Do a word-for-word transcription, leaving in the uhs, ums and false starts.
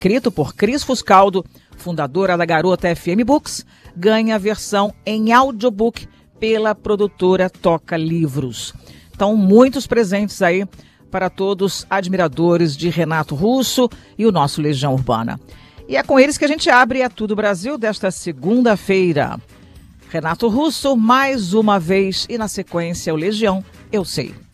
escrito por Cris Fuscaldo, fundadora da Garota F M Books, ganha a versão em audiobook pela produtora Toca Livros. Então, muitos presentes aí para todos admiradores de Renato Russo e o nosso Legião Urbana. E é com eles que a gente abre a Tudo Brasil desta segunda-feira. Renato Russo, mais uma vez, e na sequência o Legião, Eu Sei.